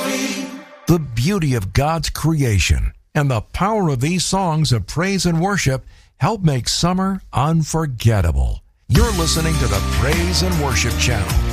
The beauty of God's creation and the power of these songs of praise and worship help make summer unforgettable. You're listening to the Praise and Worship Channel.